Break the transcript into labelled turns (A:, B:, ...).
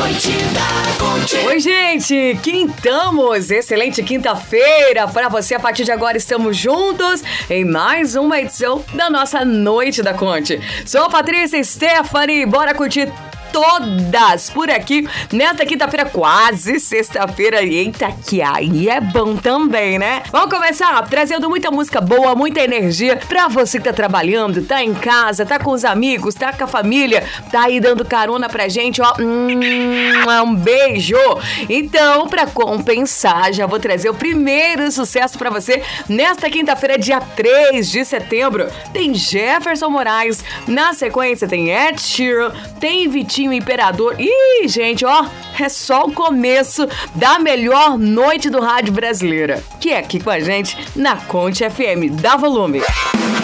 A: Noite da Conte.
B: Oi, gente, quintamos! Excelente quinta-feira para você. A partir de agora estamos juntos em mais uma edição da nossa Noite da Conte. Sou a Patrícia Stephanie, bora curtir todas por aqui nesta quinta-feira, quase sexta-feira. Eita, que aí é bom também, né? Vamos começar trazendo muita música boa, muita energia pra você que tá trabalhando, tá em casa, tá com os amigos, tá com a família, tá aí dando carona pra gente, ó. Um beijo! Então, pra compensar, já vou trazer o primeiro sucesso pra você nesta quinta-feira, dia 3 de setembro. Tem Jefferson Moraes, na sequência tem Ed Sheeran, tem Vitinho Imperador. Ih, gente, ó, é só o começo da melhor noite do rádio brasileira, que é aqui com a gente na Conte FM. Dá volume.